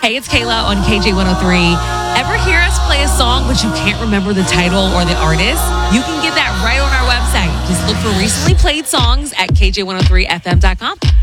Hey, it's Kayla on KJ103. Ever hear us play a song but you can't remember the title or the artist? You can get that right on our website. Just look for recently played songs at KJ103FM.com.